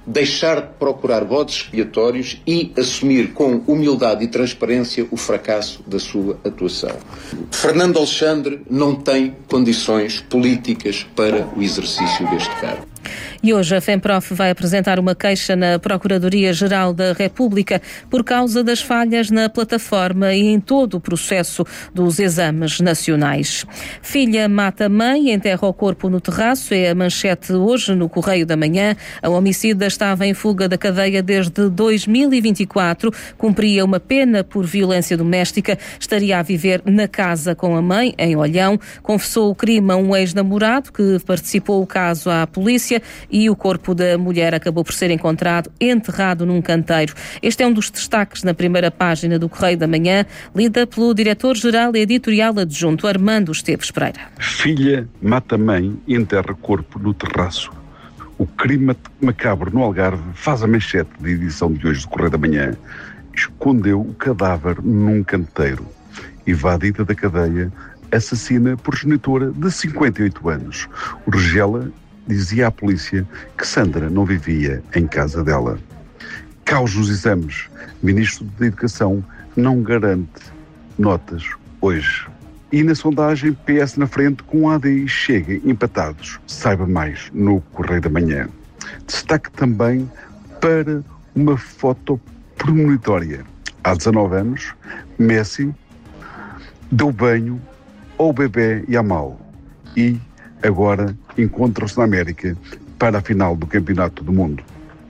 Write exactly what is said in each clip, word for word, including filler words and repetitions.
deixar de procurar bodes expiatórios e assumir com humildade e transparência o fracasso da sua atuação. Fernando Alexandre não tem condições políticas para o exercício deste cargo. E hoje a FEMPROF vai apresentar uma queixa na Procuradoria-Geral da República por causa das falhas na plataforma e em todo o processo dos exames nacionais. Filha mata mãe e enterra o corpo no terraço. É a manchete hoje no Correio da Manhã. A homicida estava em fuga da cadeia desde dois mil e vinte e quatro, cumpria uma pena por violência doméstica, estaria a viver na casa com a mãe, em Olhão. Confessou o crime a um ex-namorado que participou do caso à polícia e o corpo da mulher acabou por ser encontrado enterrado num canteiro. Este é um dos destaques na primeira página do Correio da Manhã, lida pelo diretor-geral e editorial adjunto Armando Esteves Pereira. Filha mata mãe e enterra corpo no terraço. O crime macabro no Algarve faz a manchete da edição de hoje do Correio da Manhã. Escondeu o cadáver num canteiro. Evadida da cadeia, assassina progenitora de cinquenta e oito anos. Urgela dizia à polícia que Sandra não vivia em casa dela. Caos nos exames. Ministro da Educação não garante notas hoje. E na sondagem, P S na frente com A D I chega empatados. Saiba mais no Correio da Manhã. Destaque também para uma foto premonitória. Há dezanove anos, Messi deu banho ao bebê Yamal e agora encontram-se na América para a final do Campeonato do Mundo.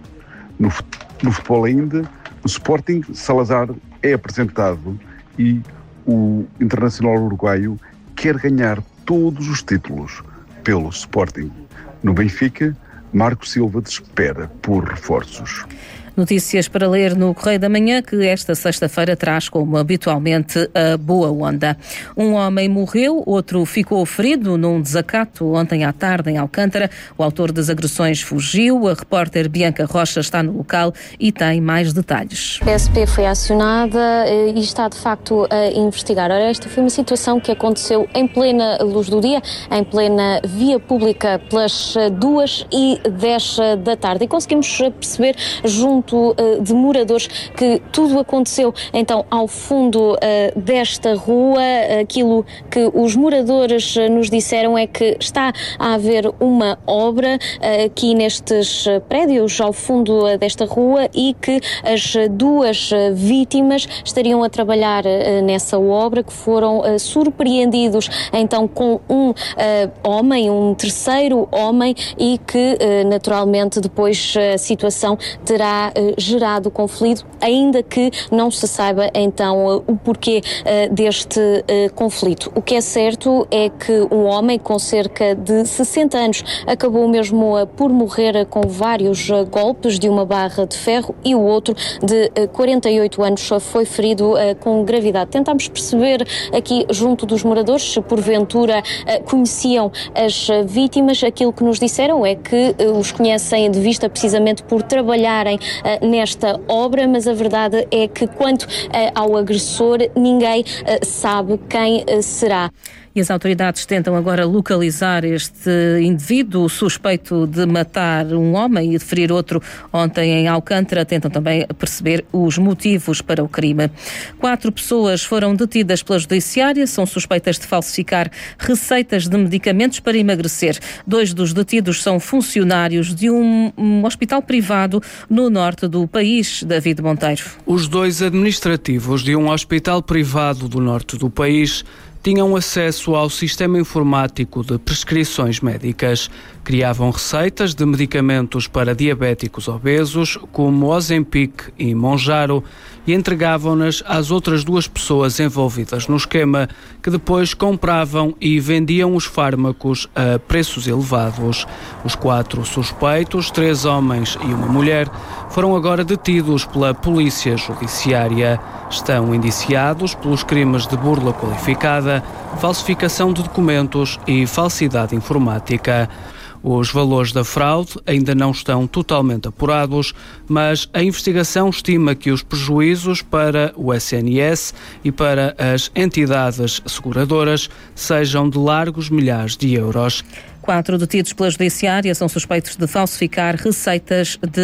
No, no futebol ainda, o Sporting Salazar é apresentado e o Internacional Uruguaio quer ganhar todos os títulos pelo Sporting. No Benfica, Marco Silva desespera por reforços. Notícias para ler no Correio da Manhã, que esta sexta-feira traz, como habitualmente, a boa onda. Um homem morreu, outro ficou ferido num desacato ontem à tarde em Alcântara. O autor das agressões fugiu. A repórter Bianca Rocha está no local e tem mais detalhes. A S P foi acionada e está, de facto, a investigar. Ora, esta foi uma situação que aconteceu em plena luz do dia, em plena via pública, pelas duas e dez da tarde. E conseguimos perceber, junto de moradores, que tudo aconteceu então ao fundo uh, desta rua. Aquilo que os moradores nos disseram é que está a haver uma obra uh, aqui nestes prédios ao fundo uh, desta rua e que as duas uh, vítimas estariam a trabalhar uh, nessa obra, que foram uh, surpreendidos então com um uh, homem, um terceiro homem, e que uh, naturalmente depois a situação terá gerado conflito, ainda que não se saiba então o porquê uh, deste uh, conflito. O que é certo é que um homem com cerca de sessenta anos acabou mesmo uh, por morrer uh, com vários uh, golpes de uma barra de ferro, e o outro de uh, quarenta e oito anos uh, foi ferido uh, com gravidade. Tentámos perceber aqui junto dos moradores se porventura uh, conheciam as uh, vítimas. Aquilo que nos disseram é que uh, os conhecem de vista precisamente por trabalharem Uh, nesta obra, mas a verdade é que quanto uh, ao agressor, ninguém uh, sabe quem uh, será. E as autoridades tentam agora localizar este indivíduo suspeito de matar um homem e de ferir outro ontem em Alcântara. Tentam também perceber os motivos para o crime. Quatro pessoas foram detidas pela Judiciária, são suspeitas de falsificar receitas de medicamentos para emagrecer. Dois dos detidos são funcionários de um, um hospital privado no norte do país. David Monteiro. Os dois administrativos de um hospital privado do norte do país tinham acesso ao sistema informático de prescrições médicas. Criavam receitas de medicamentos para diabéticos obesos, como Ozempic e Monjaro, e entregavam-nas às outras duas pessoas envolvidas no esquema, que depois compravam e vendiam os fármacos a preços elevados. Os quatro suspeitos, três homens e uma mulher, foram agora detidos pela Polícia Judiciária. Estão indiciados pelos crimes de burla qualificada, falsificação de documentos e falsidade informática. Os valores da fraude ainda não estão totalmente apurados, mas a investigação estima que os prejuízos para o S N S e para as entidades seguradoras sejam de largos milhares de euros. Quatro detidos pela Judiciária são suspeitos de falsificar receitas de